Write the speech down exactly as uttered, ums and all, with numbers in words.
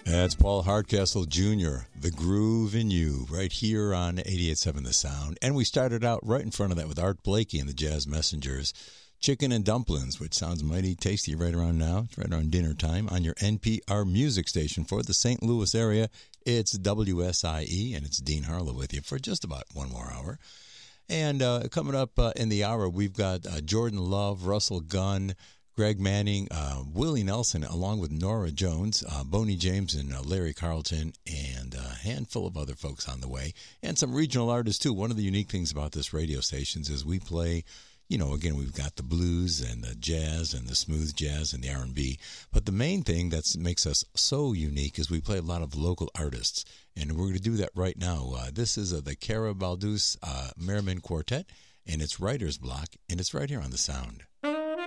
That's Paul Hardcastle Junior, The Groove in You, right here on eighty-eight point seven The Sound. And we started out right in front of that with Art Blakey and the Jazz Messengers, Chicken and Dumplings, which sounds mighty tasty right around now. It's right around dinner time on your N P R music station for the Saint Louis area. It's W S I E, and it's Dean Harlow with you for just about one more hour. And uh, coming up uh, in the hour, we've got uh, Jordan Love, Russell Gunn, Greg Manning, uh, Willie Nelson, along with Nora Jones, uh, Boney James, and uh, Larry Carlton, and a handful of other folks on the way, and some regional artists, too. One of the unique things about this radio stations is we play, you know, again, we've got the blues and the jazz and the smooth jazz and the R and B, but the main thing that makes us so unique is we play a lot of local artists, and we're going to do that right now. Uh, this is uh, the Cara Baldus uh, Merriman Quartet, and it's Writer's Block, and it's right here on The Sound.